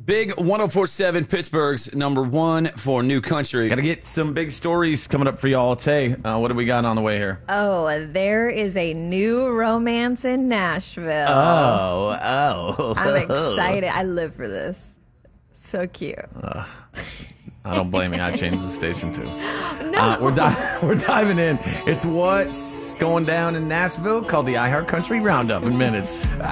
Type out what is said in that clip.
Big 104.7 Pittsburgh's number one for new country. Got to get some big stories coming up for y'all today. What do we got on the way here? Oh, there is a new romance in Nashville. Oh. I'm excited. I live for this. So cute. I don't blame you. I changed the station too. No. We're diving in. It's what's going down in Nashville called the iHeart Country Roundup in minutes.